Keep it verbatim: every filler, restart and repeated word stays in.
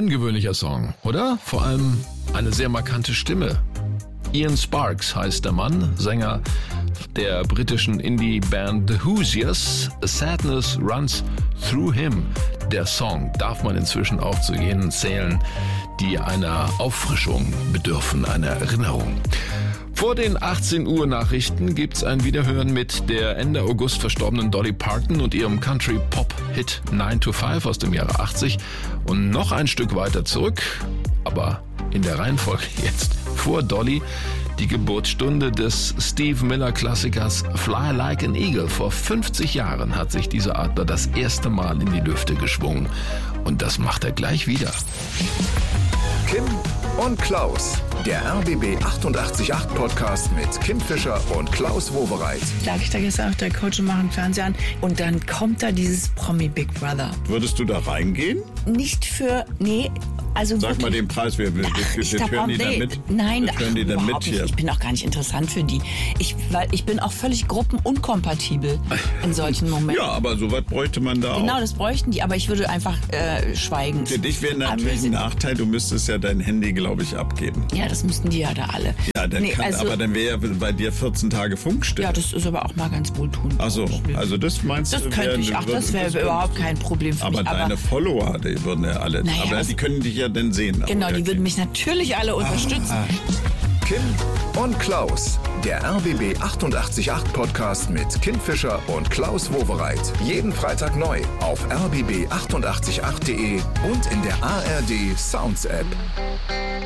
ungewöhnlicher Song, oder? Vor allem eine sehr markante Stimme. Ian Sparks heißt der Mann, Sänger der britischen Indie-Band The Hoosiers. A Sadness Runs Through Him. Der Song darf man inzwischen auch zu jenen zählen, die einer Auffrischung bedürfen, einer Erinnerung. Vor den achtzehn Uhr Nachrichten gibt's ein Wiederhören mit der Ende August verstorbenen Dolly Parton und ihrem Country-Pop-Hit nine to five aus dem Jahre achtzig. Und noch ein Stück weiter zurück, aber in der Reihenfolge jetzt vor Dolly, die Geburtsstunde des Steve Miller-Klassikers Fly Like an Eagle. Vor fünfzig Jahren hat sich dieser Adler das erste Mal in die Lüfte geschwungen. Und das macht er gleich wieder. Kim und Klaus, der R B B achtundachtzig Komma acht Podcast mit Kim Fischer und Klaus Wowereit. Lag ich da gestern auf der Couch und mache den Fernseher an und dann kommt da dieses Promi Big Brother. Würdest du da reingehen? Nicht für, nee, also Sag wirklich, mal den Preis, wir, wir, Ach, wir, ich wir glaub, hören die nee, dann mit. Nein, wir hören die ach, dann mit überhaupt hier. nicht. Ich bin auch gar nicht interessant für die. Ich, weil ich bin auch völlig gruppenunkompatibel in solchen Momenten. Ja, aber sowas bräuchte man da Genau, auch. das bräuchten die, aber ich würde einfach äh, schweigen. Für dich wäre natürlich ein Anwesend. Nachteil, du müsstest ja dein Handy, glaube ich, abgeben. Ja, das müssten die ja da alle. Ja, dann Nee, kann, also- aber dann wäre ja bei dir vierzehn Tage Funkstille. Ja, das ist aber auch mal ganz wohltuend. Ach so, also das meinst Das du? könnte wär- ich, ach, das wäre würdest- überhaupt kein Problem für Aber mich. deine Follower, die würden ja alle, Naja, aber was- die können dich ja dann sehen. Genau, Aber die ja, würden mich natürlich alle unterstützen. Kim und Klaus, der R B B achtundachtzig Komma acht Podcast mit Kim Fischer und Klaus Wowereit. Jeden Freitag neu auf r b b achtundachtzig Komma acht punkt de und in der A R D Sounds App.